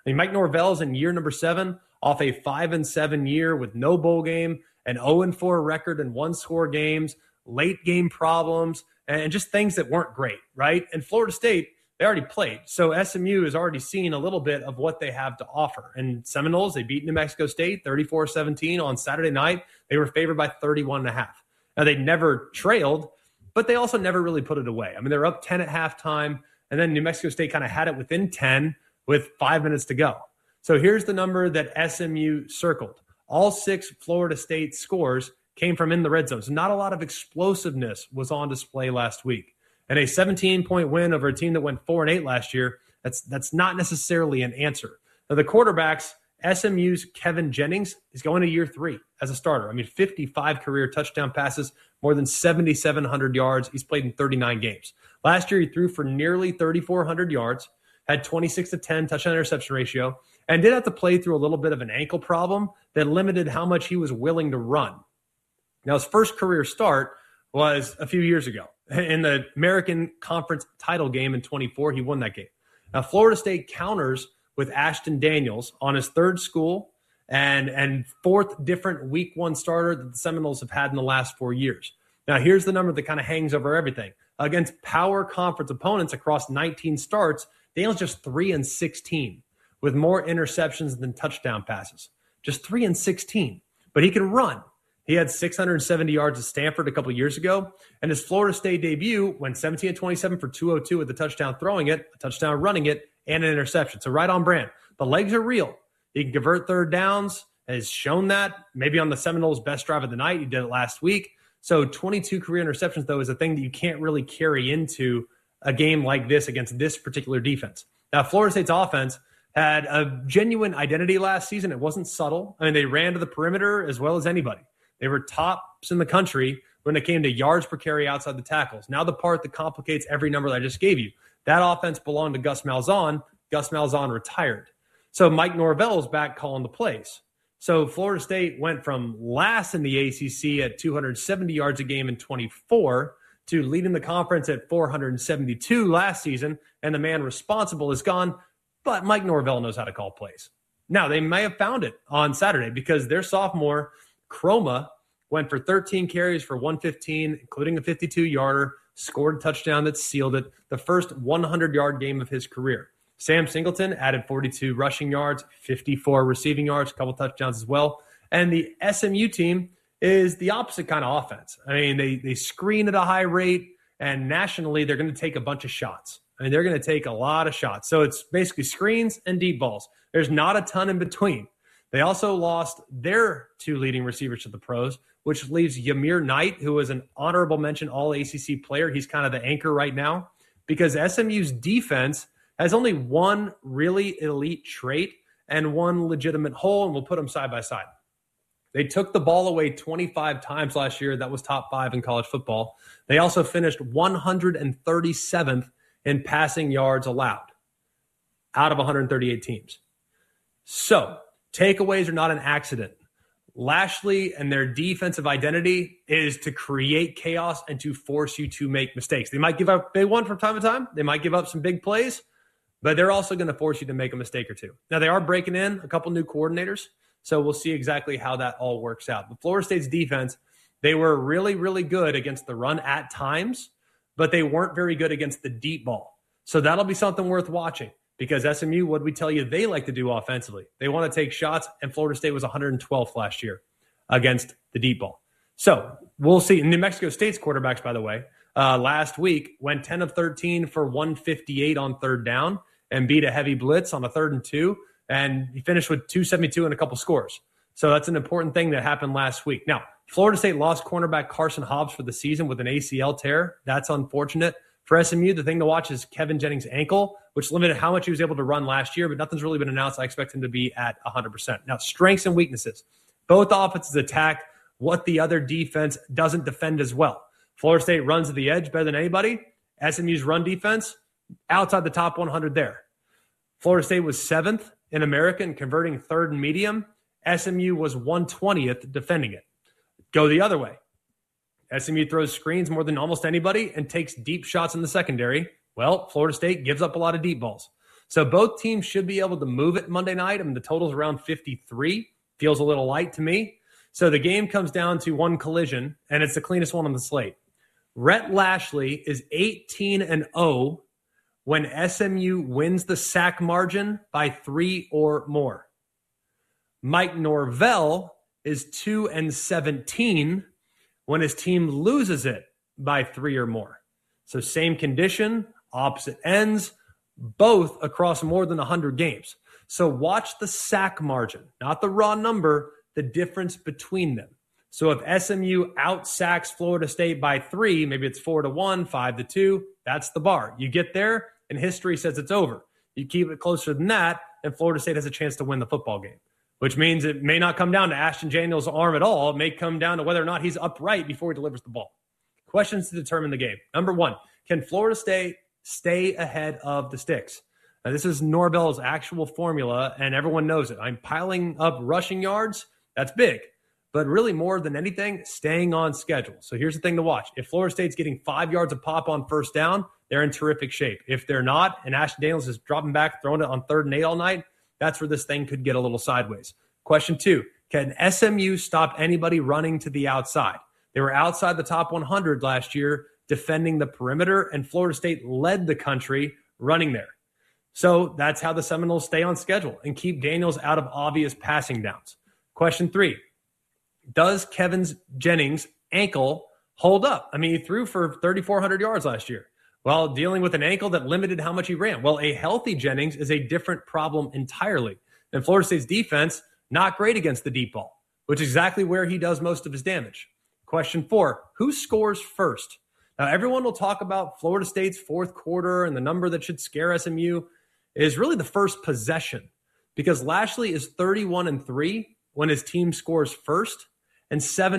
mean, Mike Norvell's in year number 7 off a 5-7 year with no bowl game, an 0-4 record in one-score games, late game problems, and just things that weren't great, right? And Florida State, they already played. So SMU has already seen a little bit of what they have to offer. And Seminoles, they beat New Mexico State 34-17 on Saturday night. They were favored by 31.5. Now, they never trailed, but they also never really put it away. I mean, they were up 10 at halftime, and then New Mexico State kind of had it within 10 with 5 minutes to go. So here's the number that SMU circled. All 6 Florida State scores came from in the red zone. So not a lot of explosiveness was on display last week. And a 17-point win over a team that went 4-8 last year, that's not necessarily an answer. Now, the quarterbacks, SMU's Kevin Jennings is going to year 3 as a starter. I mean, 55 career touchdown passes, more than 7,700 yards. He's played in 39 games. Last year, he threw for nearly 3,400 yards, had 26-10 touchdown interception ratio, and did have to play through a little bit of an ankle problem that limited how much he was willing to run. Now, his first career start was a few years ago. In the American Conference title game in 24, he won that game. Now, Florida State counters with Ashton Daniels on his third school and fourth different week 1 starter that the Seminoles have had in the last 4 years. Now, here's the number that kind of hangs over everything. Against power conference opponents across 19 starts, Daniels just 3-16 with more interceptions than touchdown passes. Just 3-16. But he can run. He had 670 yards at Stanford a couple years ago, and his Florida State debut went 17-27 for 202 with a touchdown throwing it, a touchdown running it, and an interception. So right on brand. The legs are real. He can convert third downs, has shown that. Maybe on the Seminoles' best drive of the night. He did it last week. So 22 career interceptions, though, is a thing that you can't really carry into a game like this against this particular defense. Now, Florida State's offense had a genuine identity last season. It wasn't subtle. I mean, they ran to the perimeter as well as anybody. They were tops in the country when it came to yards per carry outside the tackles. Now the part that complicates every number that I just gave you. That offense belonged to Gus Malzahn. Gus Malzahn retired. So Mike Norvell is back calling the plays. So Florida State went from last in the ACC at 270 yards a game in 24 to leading the conference at 472 last season, and the man responsible is gone, but Mike Norvell knows how to call plays. Now, they may have found it on Saturday because their sophomore, Chroma, went for 13 carries for 115, including a 52-yarder, scored a touchdown that sealed it, the first 100-yard game of his career. Sam Singleton added 42 rushing yards, 54 receiving yards, a couple touchdowns as well. And the SMU team is the opposite kind of offense. I mean, they screen at a high rate, and nationally they're going to take a bunch of shots. I mean, they're going to take a lot of shots. So it's basically screens and deep balls. There's not a ton in between. They also lost their 2 leading receivers to the pros, which leaves Yamir Knight, who is an honorable mention All-ACC player. He's kind of the anchor right now because SMU's defense has only one really elite trait and one legitimate hole, and we'll put them side by side. They took the ball away 25 times last year. That was top 5 in college football. They also finished 137th in passing yards allowed out of 138 teams. So takeaways are not an accident. Lashley and their defensive identity is to create chaos and to force you to make mistakes. They might give up big one from time to time. They might give up some big plays, but they're also going to force you to make a mistake or two. Now, they are breaking in a couple new coordinators, so we'll see exactly how that all works out. But Florida State's defense, they were really, really good against the run at times, but they weren't very good against the deep ball. So that'll be something worth watching. Because SMU, what we tell you they like to do offensively? They want to take shots, and Florida State was 112th last year against the deep ball. So we'll see. New Mexico State's quarterbacks, by the way, last week went 10 of 13 for 158 on third down and beat a heavy blitz on a 3rd and 2, and he finished with 272 and a couple scores. So that's an important thing that happened last week. Now, Florida State lost cornerback Carson Hobbs for the season with an ACL tear. That's unfortunate. For SMU, the thing to watch is Kevin Jennings' ankle, which limited how much he was able to run last year, but nothing's really been announced. I expect him to be at 100%. Now, strengths and weaknesses. Both offenses attack what the other defense doesn't defend as well. Florida State runs to the edge better than anybody. SMU's run defense, outside the top 100 there. Florida State was 7th in America in converting third and medium. SMU was 120th defending it. Go the other way. SMU throws screens more than almost anybody and takes deep shots in the secondary. Well, Florida State gives up a lot of deep balls. So both teams should be able to move it Monday night. I mean, the total's around 53. Feels a little light to me. So the game comes down to one collision, and it's the cleanest one on the slate. Rhett Lashlee is 18-0 when SMU wins the sack margin by 3 or more. Mike Norvell is 2-17 when his team loses it by 3 or more. So same condition, opposite ends, both across more than 100 games. So watch the sack margin, not the raw number, the difference between them. So if SMU out-sacks Florida State by 3, maybe it's 4-1, 5-2, that's the bar. You get there, and history says it's over. You keep it closer than that, and Florida State has a chance to win the football game, which means it may not come down to Ashton Daniels' arm at all. It may come down to whether or not he's upright before he delivers the ball. Questions to determine the game. Number 1, can Florida State stay ahead of the sticks? Now, this is Norvell's actual formula, and everyone knows it. I'm piling up rushing yards. That's big. But really, more than anything, staying on schedule. So here's the thing to watch. If Florida State's getting 5 yards of pop on first down, they're in terrific shape. If they're not, and Ashton Daniels is dropping back, throwing it on 3rd and 8 all night, that's where this thing could get a little sideways. Question 2, can SMU stop anybody running to the outside? They were outside the top 100 last year defending the perimeter, and Florida State led the country running there. So that's how the Seminoles stay on schedule and keep Daniels out of obvious passing downs. Question 3, does Kevin Jennings' ankle hold up? I mean, he threw for 3,400 yards last year while dealing with an ankle that limited how much he ran. Well, a healthy Jennings is a different problem entirely. And Florida State's defense, not great against the deep ball, which is exactly where he does most of his damage. Question 4, who scores first? Now, everyone will talk about Florida State's fourth quarter, and the number that should scare SMU is really the first possession, because Lashlee is 31-3 when his team scores first, and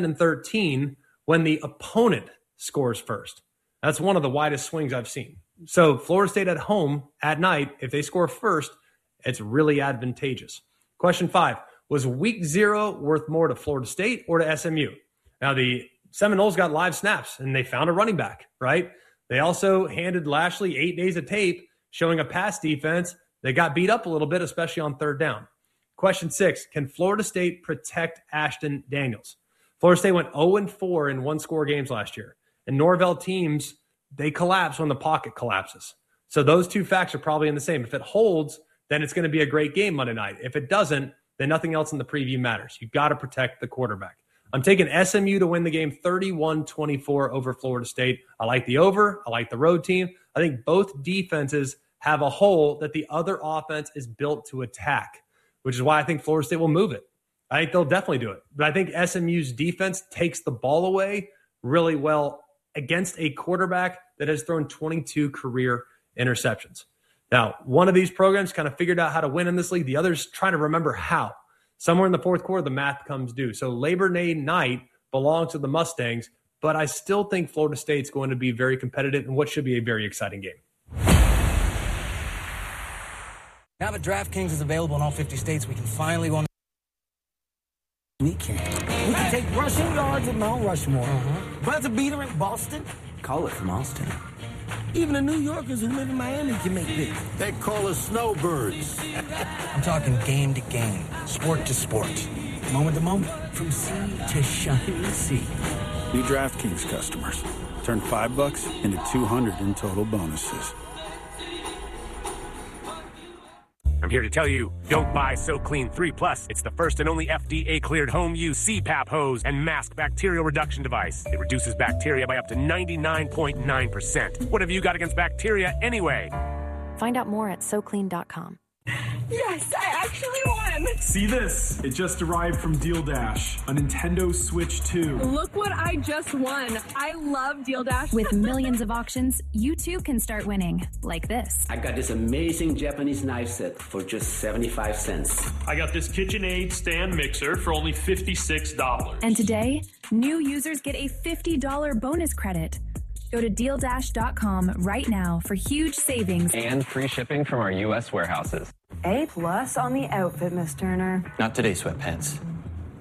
7-13 when the opponent scores first. That's one of the widest swings I've seen. So Florida State at home at night, if they score first, it's really advantageous. Question 5, was week 0 worth more to Florida State or to SMU? Now, the Seminoles got live snaps, and they found a running back, right? They also handed Lashlee 8 days of tape showing a pass defense that got beat up a little bit, especially on 3rd down. Question 6, can Florida State protect Ashton Daniels? Florida State went 0-4 in one-score games last year. And Norvell teams, they collapse when the pocket collapses. So those two facts are probably in the same. If it holds, then it's going to be a great game Monday night. If it doesn't, then nothing else in the preview matters. You've got to protect the quarterback. I'm taking SMU to win the game 31-24 over Florida State. I like the over. I like the road team. I think both defenses have a hole that the other offense is built to attack, which is why I think Florida State will move it. I think they'll definitely do it. But I think SMU's defense takes the ball away really well against a quarterback that has thrown 22 career interceptions. Now, one of these programs kind of figured out how to win in this league. The other's trying to remember how. Somewhere in the fourth quarter, the math comes due. So Labor Day night belongs to the Mustangs, but I still think Florida State's going to be very competitive in what should be a very exciting game. Now that DraftKings is available in all 50 states, we can finally go on. We can take rushing yards at Mount Rushmore. Buzzer beater in Boston. Call it from Austin. Even the New Yorkers who live in Miami can make this. They call us snowbirds. I'm talking game to game, sport to sport, moment to moment, from sea to shining sea. New DraftKings customers. Turn $5 into $200 in total bonuses. I'm here to tell you, don't buy SoClean 3 Plus. It's the first and only FDA-cleared home-use CPAP hose and mask bacterial reduction device. It reduces bacteria by up to 99.9%. What have you got against bacteria anyway? Find out more at SoClean.com. Yes, I actually won! See this? It just arrived from Deal Dash, a Nintendo Switch 2. Look what I just won. I love Deal Dash. With millions of auctions, you too can start winning, like this. I got this amazing Japanese knife set for just 75 cents. I got this KitchenAid stand mixer for only $56. And today, new users get a $50 bonus credit. Go to DealDash.com right now for huge savings. And free shipping from our U.S. warehouses. A+ on the outfit, Miss Turner. Not today, sweatpants.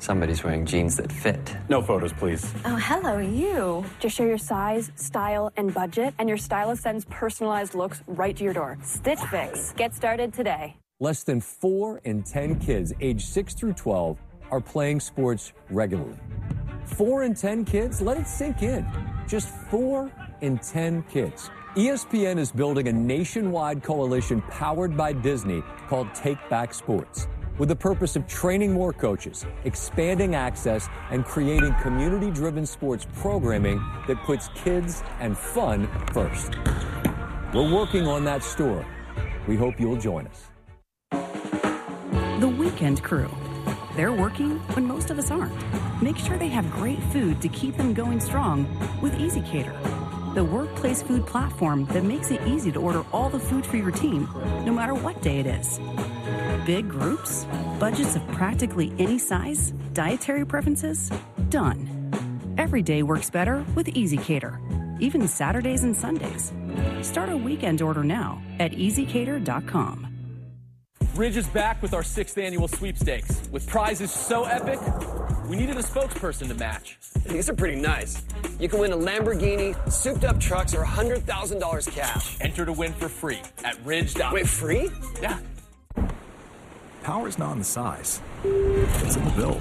Somebody's wearing jeans that fit. No photos, please. Oh, hello, you. Just share your size, style, and budget, and your stylist sends personalized looks right to your door. Stitch Fix. Get started today. Less than 4 in 10 kids aged 6 through 12 are playing sports regularly. 4 in 10 kids? Let it sink in. Just 4 in 10 kids. ESPN is building a nationwide coalition powered by Disney called Take Back Sports, with the purpose of training more coaches, expanding access, and creating community-driven sports programming that puts kids and fun first. We're working on that story. We hope you'll join us. The Weekend Crew. They're working when most of us aren't. Make sure they have great food to keep them going strong with EasyCater, the workplace food platform that makes it easy to order all the food for your team, no matter what day it is. Big groups? Budgets of practically any size? Dietary preferences? Done. Every day works better with EasyCater, even Saturdays and Sundays. Start a weekend order now at easycater.com. Ridge is back with our 6th annual sweepstakes. With prizes so epic, we needed a spokesperson to match. These are pretty nice. You can win a Lamborghini, souped-up trucks, or $100,000 cash. Enter to win for free at ridge.com. Wait, free? Yeah. Power is not in the size. It's in the build.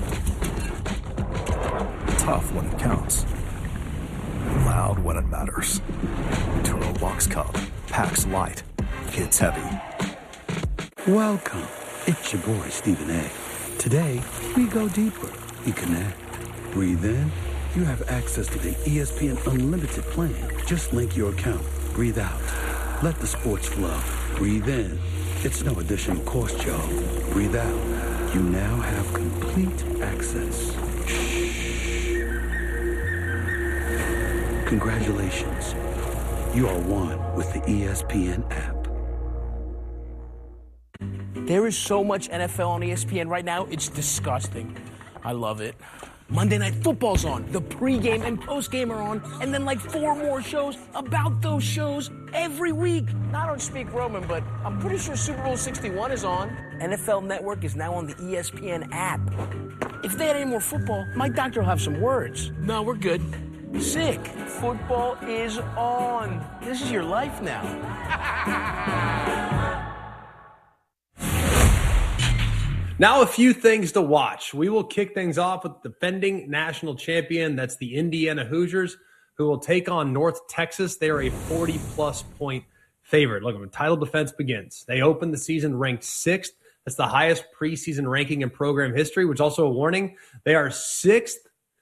Tough when it counts. Loud when it matters. Turo Box Cub. Packs light. Hits heavy. Welcome. It's your boy, Stephen A. Today, we go deeper. You connect. Breathe in. You have access to the ESPN Unlimited plan. Just link your account. Breathe out. Let the sports flow. Breathe in. It's no additional cost, y'all. Breathe out. You now have complete access. Shh. Congratulations. You are one with the ESPN app. There is so much NFL on ESPN right now, it's disgusting. I love it. Monday Night Football's on, the pregame and postgame are on, and then like 4 more shows about those shows every week. Now, I don't speak Roman, but I'm pretty sure Super Bowl 61 is on. NFL Network is now on the ESPN app. If they had any more football, my doctor will have some words. No, we're good. Sick. Football is on. This is your life now. Now a few things to watch. We will kick things off with defending national champion. That's the Indiana Hoosiers, who will take on North Texas. They are a 40-plus point favorite. Look, when title defense begins, they open the season ranked 6th. That's the highest preseason ranking in program history, which is also a warning. They are 6th,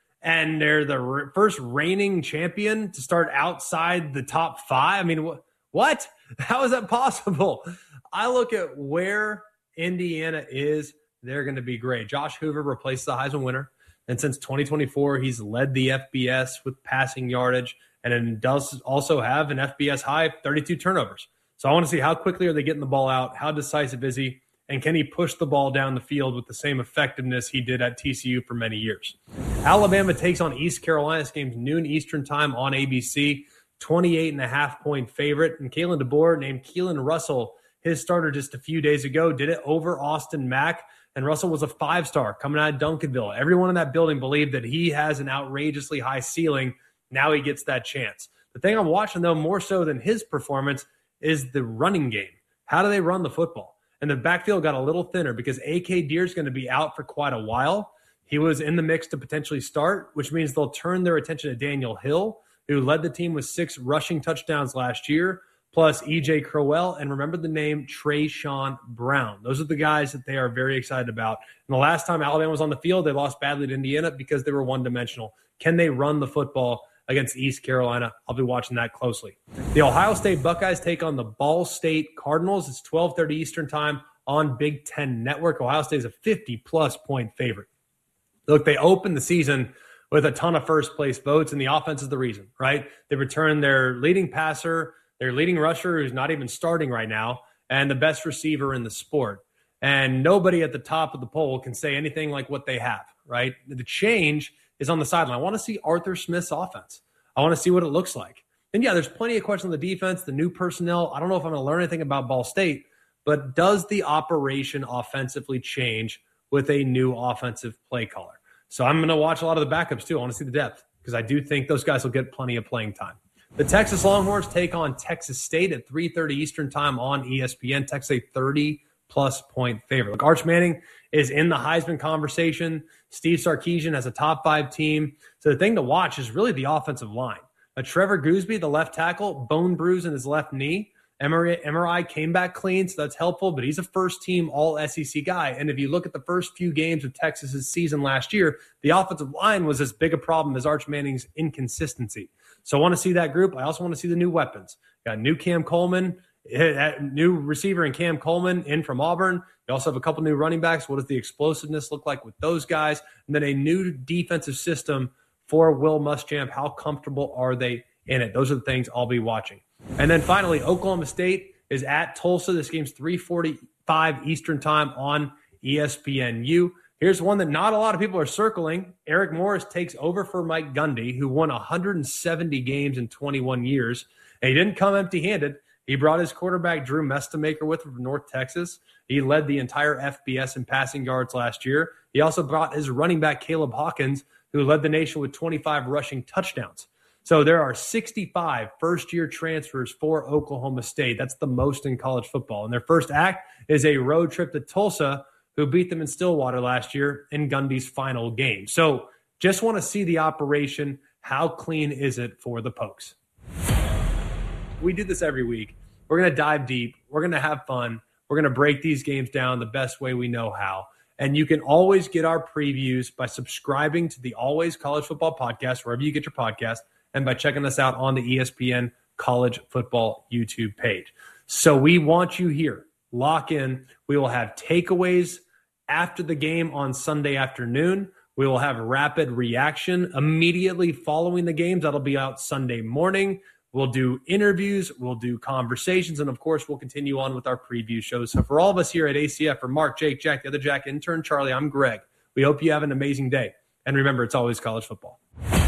and they're the first reigning champion to start outside the top 5. I mean, what? How is that possible? I look at where Indiana is. They're going to be great. Josh Hoover replaced the Heisman winner. And since 2024, he's led the FBS with passing yardage and does also have an FBS high 32 turnovers. So I want to see how quickly are they getting the ball out? How decisive is he? And can he push the ball down the field with the same effectiveness he did at TCU for many years? Alabama takes on East Carolina. This game's noon Eastern time on ABC. 28.5-point favorite. And Kalen DeBoer named Keelan Russell his starter just a few days ago, did it over Austin Mack. And Russell was a 5-star coming out of Duncanville. Everyone in that building believed that he has an outrageously high ceiling. Now he gets that chance. The thing I'm watching, though, more so than his performance is the running game. How do they run the football? And the backfield got a little thinner because A.K. Deer's going to be out for quite a while. He was in the mix to potentially start, which means they'll turn their attention to Daniel Hill, who led the team with 6 rushing touchdowns last year, plus E.J. Crowell, and remember the name Trayshawn Brown. Those are the guys that they are very excited about. And the last time Alabama was on the field, they lost badly to Indiana because they were one-dimensional. Can they run the football against East Carolina? I'll be watching that closely. The Ohio State Buckeyes take on the Ball State Cardinals. It's 12:30 Eastern time on Big Ten Network. Ohio State is a 50-plus point favorite. Look, they opened the season with a ton of first-place votes, and the offense is the reason, right? They returned their leading passer, their leading rusher, who's not even starting right now, and the best receiver in the sport. And nobody at the top of the poll can say anything like what they have, right? The change is on the sideline. I want to see Arthur Smith's offense. I want to see what it looks like. And, yeah, there's plenty of questions on the defense, the new personnel. I don't know if I'm going to learn anything about Ball State, but does the operation offensively change with a new offensive play caller. So I'm going to watch a lot of the backups too. I want to see the depth because I do think those guys will get plenty of playing time. The Texas Longhorns take on Texas State at 3:30 Eastern time on ESPN. Texas a 30-plus point favorite. Look, Arch Manning is in the Heisman conversation. Steve Sarkisian has a top 5 team. So the thing to watch is really the offensive line. Trevor Gooseby, the left tackle, bone bruise in his left knee. MRI came back clean, so that's helpful, but he's a first-team all-SEC guy. And if you look at the first few games of Texas's season last year, the offensive line was as big a problem as Arch Manning's inconsistency. So I want to see that group. I also want to see the new weapons. Got new Cam Coleman, new receiver in Cam Coleman in from Auburn. You also have a couple new running backs. What does the explosiveness look like with those guys? And then a new defensive system for Will Muschamp. How comfortable are they in it? Those are the things I'll be watching. And then finally, Oklahoma State is at Tulsa. This game's 3:45 Eastern time on ESPNU. Here's one that not a lot of people are circling. Eric Morris takes over for Mike Gundy, who won 170 games in 21 years. And he didn't come empty-handed. He brought his quarterback, Drew Mestamaker, with him from North Texas. He led the entire FBS in passing yards last year. He also brought his running back, Caleb Hawkins, who led the nation with 25 rushing touchdowns. So there are 65 first-year transfers for Oklahoma State. That's the most in college football. And their first act is a road trip to Tulsa, who beat them in Stillwater last year in Gundy's final game. So just want to see the operation. How clean is it for the Pokes? We do this every week. We're going to dive deep. We're going to have fun. We're going to break these games down the best way we know how. And you can always get our previews by subscribing to the Always College Football Podcast, wherever you get your podcast, and by checking us out on the ESPN College Football YouTube page. So we want you here. Lock in. We will have takeaways after the game on Sunday afternoon. We will have rapid reaction immediately following the games. That'll be out Sunday morning. We'll do interviews. We'll do conversations. And, of course, we'll continue on with our preview shows. So for all of us here at ACF, for Mark, Jake, Jack, the other Jack, intern Charlie, I'm Greg. We hope you have an amazing day. And remember, it's always college football.